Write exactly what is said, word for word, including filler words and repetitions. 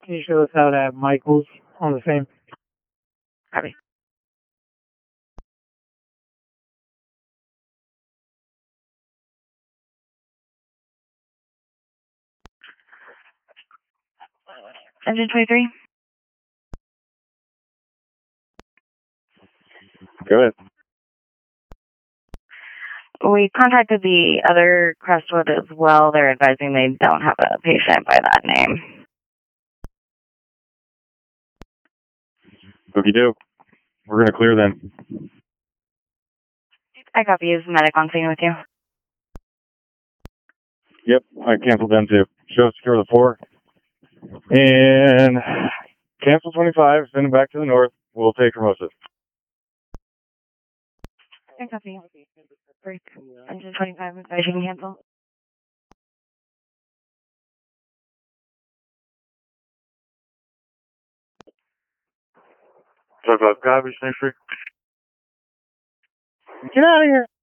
Can you show us out at Michael's on the same? Copy. Engine twenty-three. Go ahead. We contacted the other Crestwood as well. They're advising they don't have a patient by that name. Okie doke. We're going to clear then. I copy. Is medic on scene with you? Yep, I canceled them too. Show secure the four. And cancel twenty-five, send them back to the north. We'll take Hermosa. I copy. Break. Engine twenty-five, advising cancel. twenty-five, copy, thanks, Rick. Get out of here.